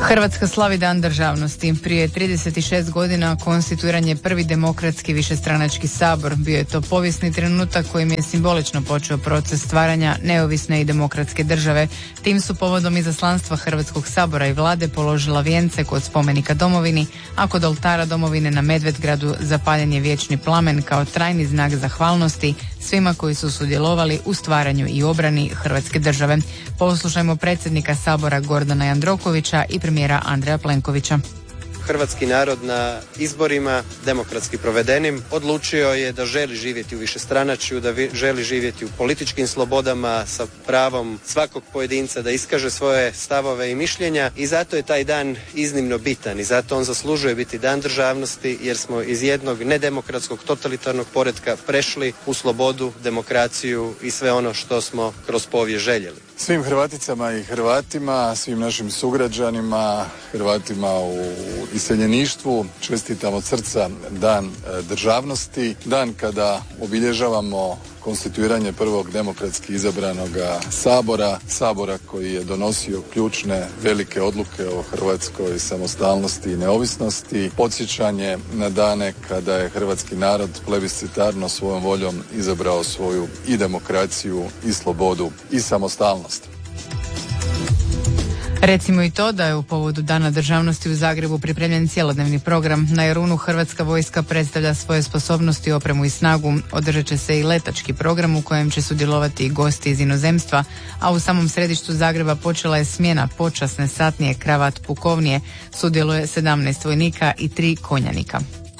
Hrvatska slavi Dan državnosti. Prije 36 godina konstituiran je prvi demokratski višestranački sabor. Bio je to povijesni trenutak kojim je simbolično počeo proces stvaranja neovisne i demokratske države. Tim su povodom izaslanstva Hrvatskog sabora i vlade položila vijence kod spomenika domovini, a kod oltara domovine na Medvedgradu zapaljen je vječni plamen kao trajni znak zahvalnosti svima koji su sudjelovali u stvaranju i obrani Hrvatske države. Poslušajmo predsjednika sabora Gordana Jandrokovića i premijera Andreja Plenkovića. Hrvatski narod na izborima, demokratski provedenim, odlučio je da želi živjeti u višestranačju, da želi živjeti u političkim slobodama sa pravom svakog pojedinca da iskaže svoje stavove i mišljenja i zato je taj dan iznimno bitan i zato on zaslužuje biti Dan državnosti jer smo iz jednog nedemokratskog totalitarnog poretka prešli u slobodu, demokraciju i sve ono što smo kroz povijest željeli. Svim Hrvaticama i Hrvatima, svim našim sugrađanima, Hrvatima u iseljeništvu čestitam od srca Dan državnosti, dan kada obilježavamo konstituiranje prvog demokratski izabranog sabora koji je donosio ključne velike odluke o hrvatskoj samostalnosti i neovisnosti, podsjećanje na dane kada je hrvatski narod plebiscitarno svojom voljom izabrao svoju i demokraciju i slobodu i samostalnost. Recimo i to da je u povodu Dana državnosti u Zagrebu pripremljen cjelodnevni program. Na Jarunu Hrvatska vojska predstavlja svoje sposobnosti, opremu i snagu. Održat će se i letački program u kojem će sudjelovati i gosti iz inozemstva, a u samom središtu Zagreba počela je smjena počasne satnije kravat pukovnije. Sudjeluje 17 vojnika i 3 konjanika.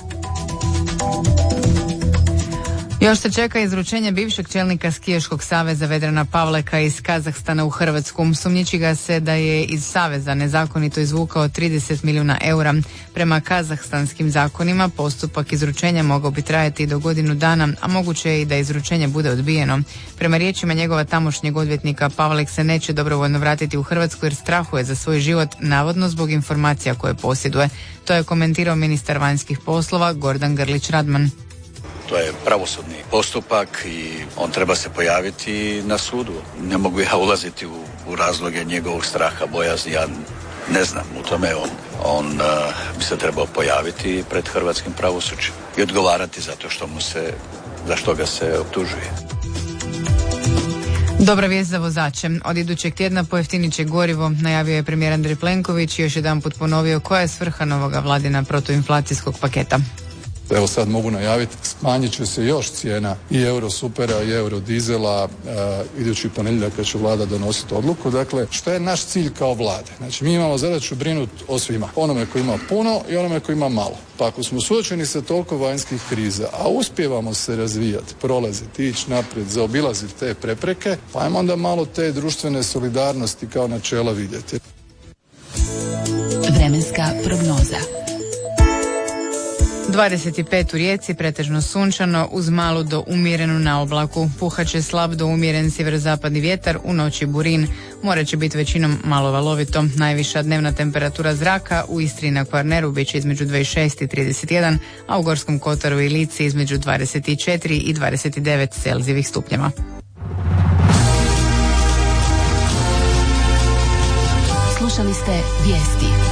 Još se čeka izručenje bivšeg čelnika Skijaškog saveza Vedrana Pavleka iz Kazahstana u Hrvatsku. Sumnjiči ga se da je iz saveza nezakonito izvukao 30 milijuna eura. Prema kazahstanskim zakonima postupak izručenja mogao bi trajati do godinu dana, a moguće je i da izručenje bude odbijeno. Prema riječima njegova tamošnjeg odvjetnika, Pavlek se neće dobrovoljno vratiti u Hrvatsku jer strahuje za svoj život, navodno zbog informacija koje posjeduje. To je komentirao ministar vanjskih poslova Gordan Grlić Radman. To je pravosudni postupak i on treba se pojaviti na sudu. Ne mogu ja ulaziti u razloge njegovog straha, bojazni, ja ne znam u tome. On bi se trebao pojaviti pred hrvatskim pravosuđem i odgovarati za što ga se optužuje. Dobra vijest za vozače. Od idućeg tjedna pojeftinit će gorivo, najavio je premijer Andrej Plenković i još jedanput ponovio koja je svrha novoga vladina protuinflacijskog paketa. Evo sad mogu najaviti, smanjit će se još cijena i Eurosupera i Eurodizela idući ponedjeljak kad će vlada donositi odluku. Dakle, što je naš cilj kao vlade? Znači, mi imamo zadaću brinuti o svima. Onome koji ima puno i onome koji ima malo. Pa ako smo suočeni sa toliko vanjskih kriza, a uspijevamo se razvijati, prolaziti, ići naprijed, zaobilaziti te prepreke, pa ajmo onda malo te društvene solidarnosti kao načela vidjeti. Vremenska prognoza. 25 u Rijeci, pretežno sunčano, uz malu do umjerenu na oblaku. Puhaće slab do umjeren sjeverozapadni vjetar, u noći burin. More će biti većinom malo valovito. Najviša dnevna temperatura zraka u Istri i na Kvarneru bit će između 26 i 31, a u Gorskom Kotaru i Lici između 24 i 29 Celzijevih stupnjeva. Slušali ste vijesti.